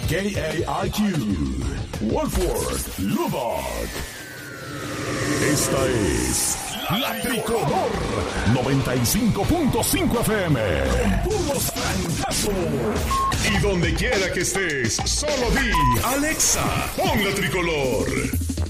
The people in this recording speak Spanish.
KAIQ, Wolford, Lubbock. Esta es La Tricolor 95.5 FM. Con puros trancazos. Y donde quiera que estés, solo di Alexa, pon La Tricolor.